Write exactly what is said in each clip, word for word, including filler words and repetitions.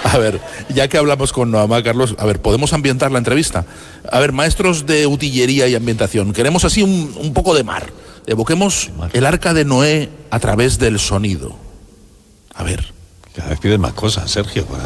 A ver, ya que hablamos con Noamá, Carlos, a ver, ¿podemos ambientar la entrevista? A ver, maestros de utillería y ambientación, queremos así un, un poco de mar. Evoquemos el arca de Noé a través del sonido. A ver. Cada vez piden más cosas, Sergio, para...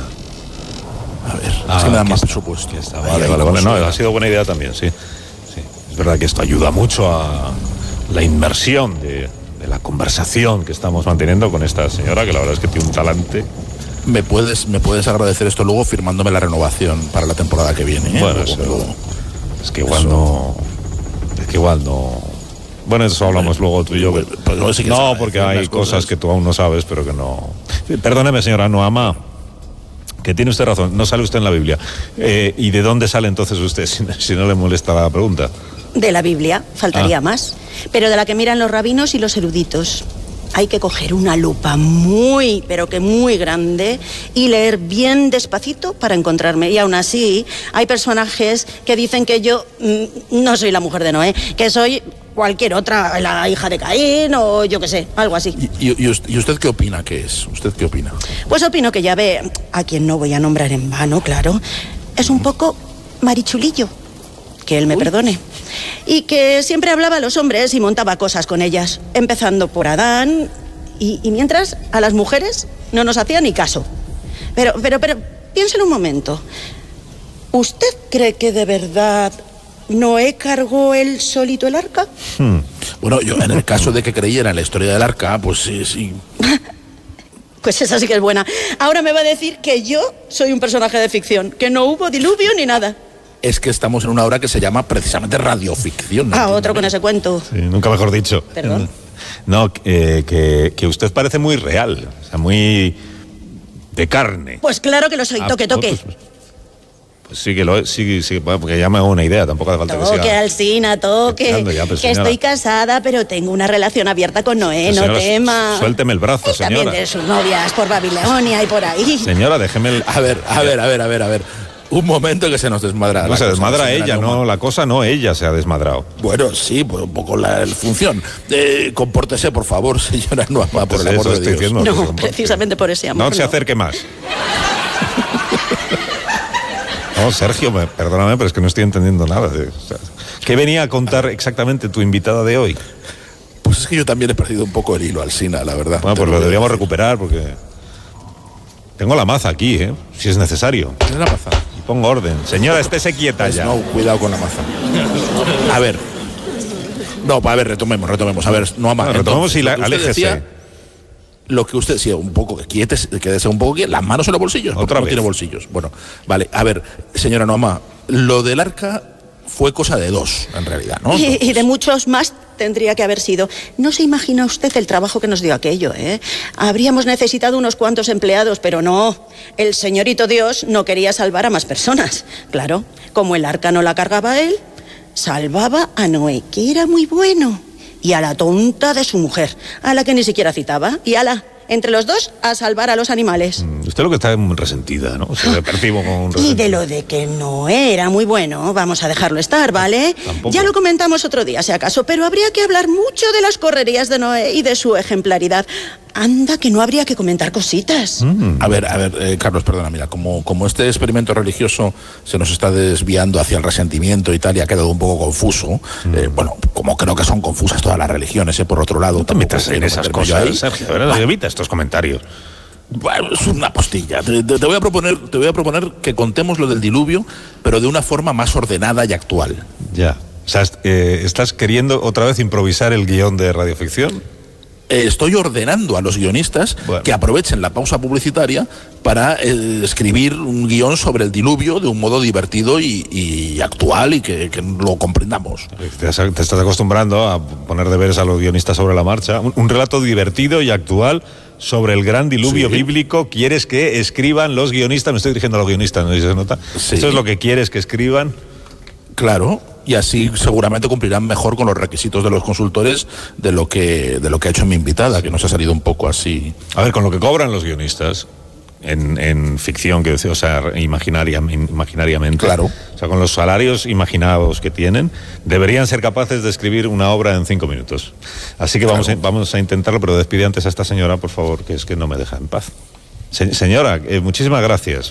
A ver, ah, es que me dan más está, presupuesto. Está, vale, vale, vale, no, ha sido buena idea también, sí. sí. Es verdad que esto ayuda mucho a la inmersión de, de la conversación que estamos manteniendo con esta señora, que la verdad es que tiene un talante. Me puedes, me puedes agradecer esto luego firmándome la renovación para la temporada que viene, ¿eh? Bueno, luego, eso, luego. es que igual eso. no... Es que igual no... Bueno, eso hablamos bueno, luego tú y yo. Pues, pues no, sí no porque hay cosas, cosas que tú aún no sabes, pero que no... Perdóneme, señora Noamá, que tiene usted razón, no sale usted en la Biblia. Eh, ¿Y de dónde sale entonces usted, si, si no le molesta la pregunta? De la Biblia, faltaría ah. más. Pero de la que miran los rabinos y los eruditos. Hay que coger una lupa muy, pero que muy grande y leer bien despacito para encontrarme. Y aún así, hay personajes que dicen que yo mmm, no soy la mujer de Noé, que soy cualquier otra, la hija de Caín o yo qué sé, algo así. ¿Y, y, y usted qué opina que es? ¿Usted qué opina? Pues opino que ya ve, a quien no voy a nombrar en vano, claro, es un poco marichulillo. Que él me Uy. perdone. Y que siempre hablaba a los hombres y montaba cosas con ellas, empezando por Adán, y, y mientras a las mujeres no nos hacía ni caso. Pero, pero, pero, piénselo un momento. ¿Usted cree que de verdad Noé cargó él solito el arca? Hmm. Bueno, yo en el caso de que creyera en la historia del arca, pues sí, sí. Pues esa sí que es buena. Ahora me va a decir que yo soy un personaje de ficción, que no hubo diluvio ni nada. Es que estamos en una obra que se llama precisamente radioficción. ¿No? Ah, otro con ese cuento. Sí, nunca mejor dicho. Perdón. No, eh, que, que usted parece muy real, o sea, muy de carne. Pues claro que lo soy, toque, toque. Ah, pues, pues sí que lo es, sí, sí, porque ya me hago una idea, tampoco hace falta toque, que siga. Toque, Alsina, toque. Ya, pues, que estoy casada, pero tengo una relación abierta con Noé, pues, no señora, tema. Suélteme el brazo, y señora. También de sus novias por Babilonia y por ahí. Señora, déjeme el... A ver, a ver, a ver, a ver, a ver. Un momento que se nos desmadra. No se desmadra ella, no, no, la cosa no, ella se ha desmadrado. Bueno, sí, pues un poco la, la función. Eh, compórtese, por favor, señora Noamá, por el amor de Dios. Diciendo, no, precisamente por ese amor. No se no. acerque más. No, Sergio, me, perdóname, pero es que no estoy entendiendo nada. De, o sea, ¿qué venía a contar exactamente tu invitada de hoy? Pues es que yo también he perdido un poco el hilo, Alsina, la verdad. Bueno, pues lo deberíamos recuperar porque... Tengo la maza aquí, ¿eh? Si es necesario. ¿Tienes la maza? Y pongo orden. Señora, estése quieta pues ya. No, cuidado con la maza. A ver. No, a ver, retomemos, retomemos. A ver, Noamá. No, retomemos y la, aléjese. Decía, lo que usted decía, un poco, quietes, quédese un poco, las manos en los bolsillos, porque Otra no vez. tiene bolsillos. Bueno, vale, a ver, señora Noamá, lo del arca fue cosa de dos, en realidad, ¿no? Y, y de muchos más tendría que haber sido. No se imagina usted el trabajo que nos dio aquello, ¿eh? Habríamos necesitado unos cuantos empleados, pero no. El señorito Dios no quería salvar a más personas. Claro, como el arca no la cargaba él, salvaba a Noé, que era muy bueno, y a la tonta de su mujer, a la que ni siquiera citaba, y ala, entre los dos, a salvar a los animales. Usted lo que está es muy resentida, ¿no? Se le percibo con un Y de lo de que no era muy bueno, vamos a dejarlo estar, ¿vale? Tampoco. Ya lo comentamos otro día, si acaso, pero habría que hablar mucho de las correrías de Noé y de su ejemplaridad. Anda, que no habría que comentar cositas. Mm. A ver, a ver, eh, Carlos, perdona, mira, como, como este experimento religioso se nos está desviando hacia el resentimiento y tal, y ha quedado un poco confuso, mm. eh, bueno, como creo que son confusas todas las religiones, eh, por otro lado. No te metas en esas cosas, ahí. Sergio, de verdad, evita estos comentarios. Bueno, es una postilla. Te, te, te, voy a proponer, te voy a proponer que contemos lo del diluvio, pero de una forma más ordenada y actual. Ya. O sea, eh, ¿estás queriendo otra vez improvisar el guión de radioficción? Eh, estoy ordenando a los guionistas bueno. que aprovechen la pausa publicitaria para eh, escribir un guión sobre el diluvio de un modo divertido y, y actual y que, que lo comprendamos. Te, has, te estás acostumbrando a poner deberes a los guionistas sobre la marcha. Un, un relato divertido y actual sobre el gran diluvio sí. bíblico. ¿Quieres que escriban los guionistas? Me estoy dirigiendo a los guionistas, ¿no se nota? Sí. ¿Esto es lo que quieres que escriban? Claro. Y así seguramente cumplirán mejor con los requisitos de los consultores de lo que de lo que ha hecho mi invitada, que nos ha salido un poco así. A ver, con lo que cobran los guionistas en, en ficción, que o sea, imaginaria, imaginariamente. Claro. O sea, con los salarios imaginados que tienen, deberían ser capaces de escribir una obra en cinco minutos. Así que claro. vamos, a, vamos a intentarlo, pero despide antes a esta señora, por favor, que es que no me deja en paz. Se, señora, eh, muchísimas gracias.